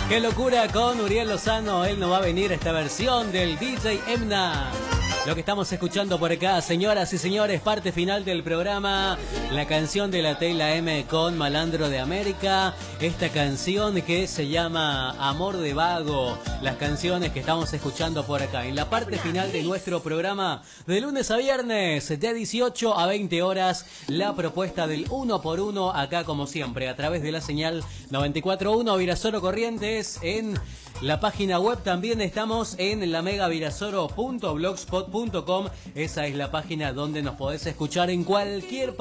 Qué locura con Uriel Lozano, él no va a venir a esta versión del DJ Emna. Lo que estamos escuchando por acá, señoras y señores, parte final del programa, la canción de la Tela M con Malandro de América, esta canción que se llama Amor de Vago, las canciones que estamos escuchando por acá, en la parte final de nuestro programa, de lunes a viernes, de 18 a 20 horas, la propuesta del 1x1, acá como siempre, a través de la señal 94.1 Virasoro Corrientes, en la página web también estamos en lamegavirasoro.blogspot.com. Esa es la página donde nos podés escuchar en cualquier